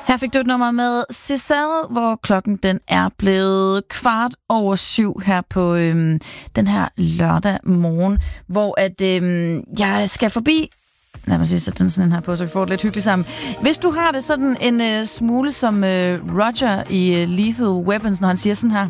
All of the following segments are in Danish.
Her fik du et nummer med Cézanne, hvor klokken den er blevet 7:15 her på den her lørdag morgen, hvor at jeg skal forbi. Lad mig lige sætte den sådan her på, så vi får det lidt hyggeligt sammen. Hvis du har det sådan en smule som Roger i Lethal Weapons, når han siger sådan her.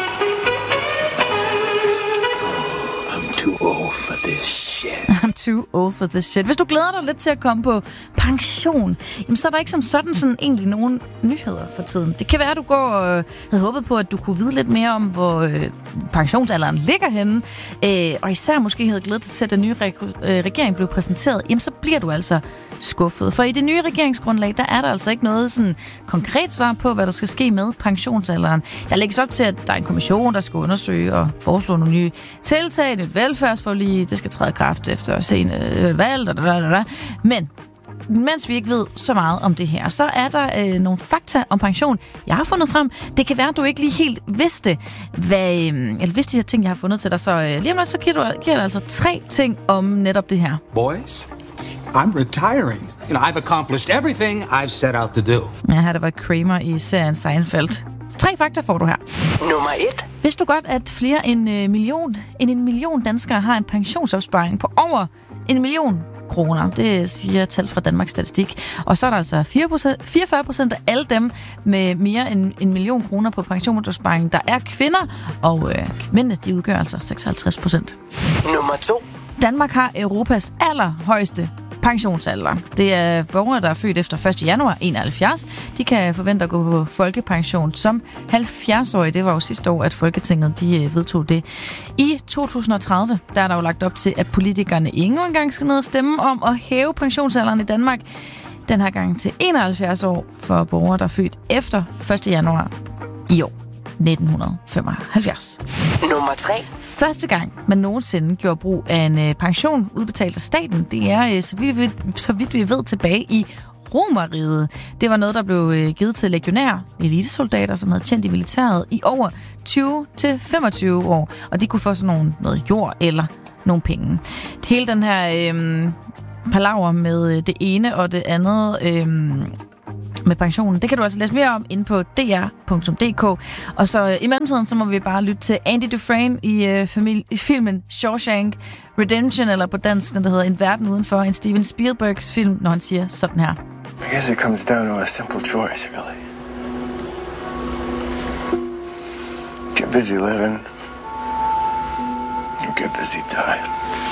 Too old for this shit. I'm too old for this shit. Hvis du glæder dig lidt til at komme på pension, jamen så er der ikke som sådan egentlig nogen nyheder for tiden. Det kan være, at du går og havde håbet på, at du kunne vide lidt mere om, hvor pensionsalderen ligger henne. Og især måske havde glædet dig til, at den nye regering blev præsenteret. Jamen så bliver du altså skuffet. For i det nye regeringsgrundlag, der er der altså ikke noget sådan konkret svar på, hvad der skal ske med pensionsalderen. Der lægges op til, at der er en kommission, der skal undersøge og foreslå nogle nye tiltag, nyt velfærdsforlig, det skal træde i kraft efter senere valg, men mens vi ikke ved så meget om det her, så er der nogle fakta om pension, jeg har fundet frem. Det kan være, at du ikke lige helt vidste, eller vidste de her ting, jeg har fundet til dig. Så lige om lidt, så giver jeg altså 3 ting om netop det her. Boys, I'm retiring. You know, I've accomplished everything I've set out to do. Ja, her der var Kramer i serien Seinfeld. 3 fakta får du her. Nummer 1. Vidste du godt, at flere end en million danskere har en pensionsopsparing på over 1 million kroner? Det siger tal fra Danmarks Statistik. Og så er der altså 44% af alle dem med mere end 1 million kroner på pensionsopsparing, der er kvinder, og mændene, de udgør altså 56%. Nummer 2. Danmark har Europas allerhøjeste pensionsalder. Det er borgere, der er født efter 1. januar 71. De kan forvente at gå på folkepension som 70-årige. Det var jo sidste år, at Folketinget de vedtog det. I 2030, der er der jo lagt op til, at politikerne ikke engang skal ned og stemme om at hæve pensionsalderen i Danmark. Den her gang til 71 år for borgere, der er født efter 1. januar i år. 1975. Nummer 3. Første gang, man nogensinde gjorde brug af en pension udbetalt af staten, det er, så vidt vi ved, tilbage i Romerriget. Det var noget, der blev givet til legionære elitesoldater, som havde tjent i militæret i over 20-25 år, og de kunne få sådan noget jord eller nogle penge. Hele den her palaver med det ene og det andet med pensionen, det kan du altså læse mere om inde på dr.dk. Og så i mellemtiden, så må vi bare lytte til Andy Dufresne i filmen Shawshank Redemption, eller på dansk, der hedder En verden udenfor, en Steven Spielbergs film, når han siger sådan her. I guess it comes down to a simple choice, really. Get busy living, or get busy dying.